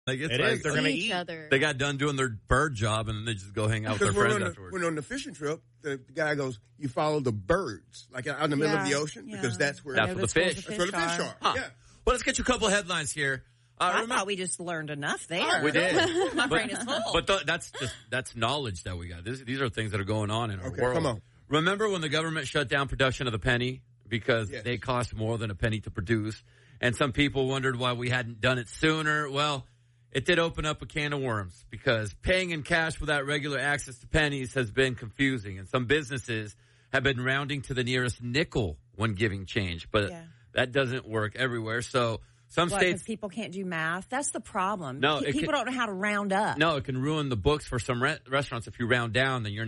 Like it's It like is. They're going to eat. other. they got done doing their bird job and then they just go hang out with their friends afterwards. When on the fishing trip, the guy goes, you follow the birds, like out in the middle of the ocean, because that's where the fish. That's where the fish are. Huh. Yeah. Well, let's get you a couple of headlines here. I thought we just learned enough there. We did. My brain is full. But that's knowledge that we got. These are things that are going on in our world. Come on. Remember when the government shut down production of the penny because they cost more than a penny to produce? And some people wondered why we hadn't done it sooner. Well, it did open up a can of worms because paying in cash without regular access to pennies has been confusing. And some businesses have been rounding to the nearest nickel when giving change. But that doesn't work everywhere. So some states... people can't do math? That's the problem. No, people don't know how to round up. No, it can ruin the books for some restaurants. If you round down, then you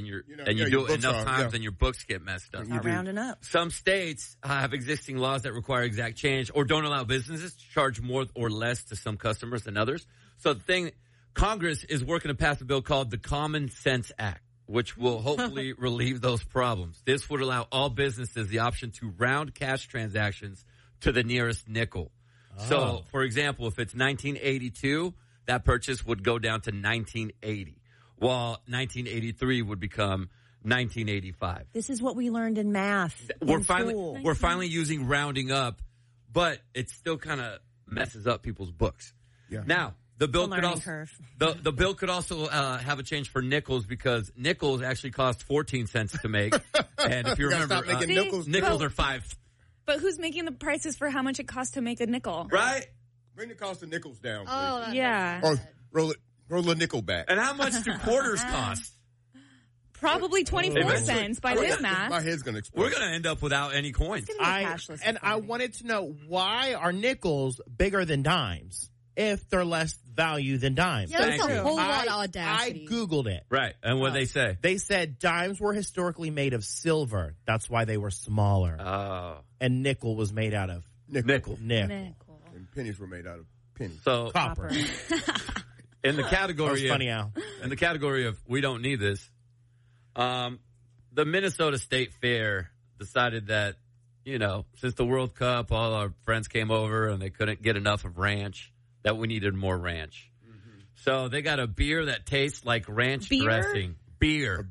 do it enough times, then your books get messed up. Not rounding up. Some states have existing laws that require exact change or don't allow businesses to charge more or less to some customers than others. So Congress is working to pass a bill called the Common Sense Act, which will hopefully relieve those problems. This would allow all businesses the option to round cash transactions to the nearest nickel. So, for example, if it's 1982, that purchase would go down to 1980, while 1983 would become 1985. This is what we learned in math. We're finally using rounding up, but it still kind of messes up people's books. Yeah. Now, the bill could also the bill could also have a change for nickels because nickels actually cost 14 cents to make, and if you remember, nickels are 5. But who's making the prices for how much it costs to make a nickel? Right? Bring the cost of nickels down, please. Oh, yeah. Or roll the nickel back. And how much do quarters cost? Probably 24 cents by this math. My head's going to explode. We're going to end up without any coins. I wanted to know, why are nickels bigger than dimes if they're less value than dimes? Yeah, that's a whole lot of audacity. I Googled it. Right. And what they say? They said dimes were historically made of silver. That's why they were smaller. Oh. And nickel was made out of nickel. And pennies were made out of pennies. So copper. In the category funny, Al. In the category of we don't need this, the Minnesota State Fair decided that, since the World Cup, all our friends came over and they couldn't get enough of ranch, that we needed more ranch. Mm-hmm. So they got a beer that tastes like ranch dressing. Beer.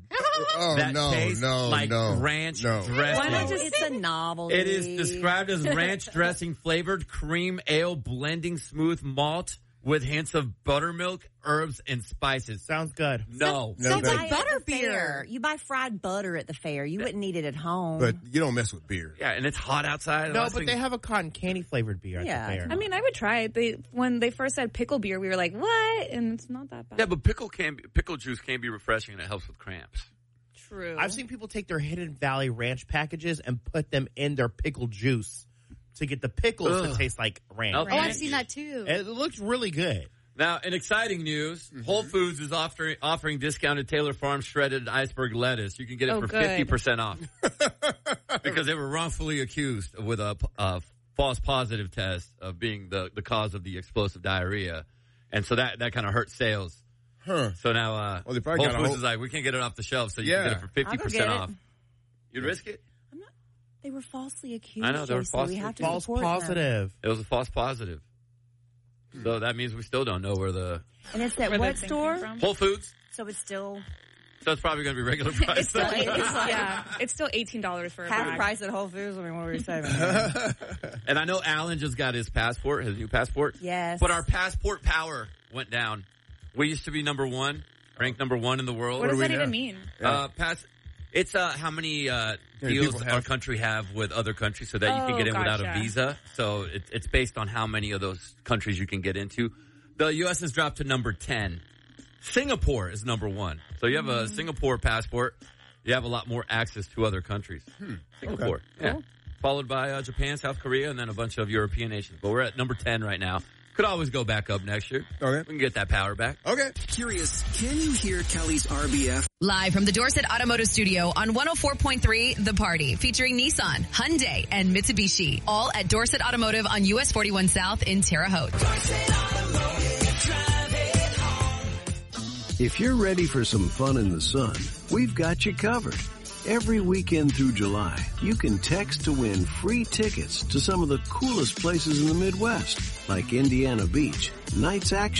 Tastes like ranch dressing. Why not just it's a novelty? It is described as ranch dressing flavored cream ale blending smooth malt with hints of buttermilk, herbs, and spices. Sounds good. No. Sounds like butterbeer. You buy fried butter at the fair. You wouldn't eat it at home. But you don't mess with beer. Yeah, and it's hot outside. No, but they have a cotton candy flavored beer at the fair. I mean, I would try it. When they first said pickle beer, we were like, what? And it's not that bad. Yeah, but pickle juice can be refreshing and it helps with cramps. True. I've seen people take their Hidden Valley Ranch packages and put them in their pickle juice to get the pickles to taste like ranch. Oh, I've seen that too. It looks really good. Now, in exciting news, Whole Foods is offering discounted Taylor Farms shredded iceberg lettuce. You can get it for 50% off. Because they were wrongfully accused with a false positive test of being the cause of the explosive diarrhea. And so that kind of hurt sales. Huh. So now Whole Foods is like, we can't get it off the shelf, so you can get it for 50% off. You'd risk it? They were falsely accused. I know, they were false positive. It was a false positive. So that means we still don't know where the... And it's at what store? Whole Foods. So it's still... So it's probably going to be regular price. It's still $18 for a half bag. the price at Whole Foods. I mean, what were you saying? And I know Alan just got his new passport. Yes. But our passport power went down. We used to be ranked number one in the world. What does that even mean? It's how many deals our country have with other countries so that you can get in without a visa. So it's based on how many of those countries you can get into. The U.S. has dropped to number 10. Singapore is number 1. So you have a Singapore passport. You have a lot more access to other countries. Singapore. Okay. Yeah. Cool. Followed by Japan, South Korea, and then a bunch of European nations. But we're at number 10 right now. Could always go back up next year. Okay. We can get that power back. Okay. Curious, can you hear Kelly's RBF? Live from the Dorset Automotive Studio on 104.3 The Party, featuring Nissan, Hyundai, and Mitsubishi. All at Dorset Automotive on US 41 South in Terre Haute. If you're ready for some fun in the sun, we've got you covered. Every weekend through July, you can text to win free tickets to some of the coolest places in the Midwest, like Indiana Beach, Knights Action